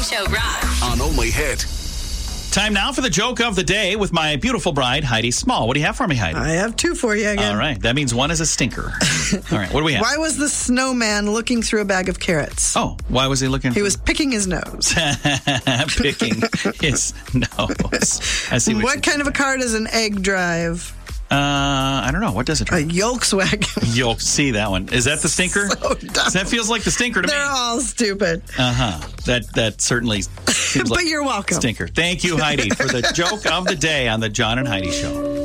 Show rocks. On Only Hit. Time now for the joke of the day with my beautiful bride, Heidi Small. What do you have for me, Heidi? I have two for you again. All right. That means one is a stinker. All right. What do we have? Why was the snowman looking through a bag of carrots? Oh, why was he looking? He was picking his nose. Picking his nose. I see What kind of a car does an egg drive? I don't know. What does it A drive? Volkswagen. You'll see that one. Is that the stinker? So dumb. That feels like the stinker to me. They're all stupid. That certainly seems like But you're welcome. stinker. Thank you, Heidi, for the joke of the day on the John and Heidi Show.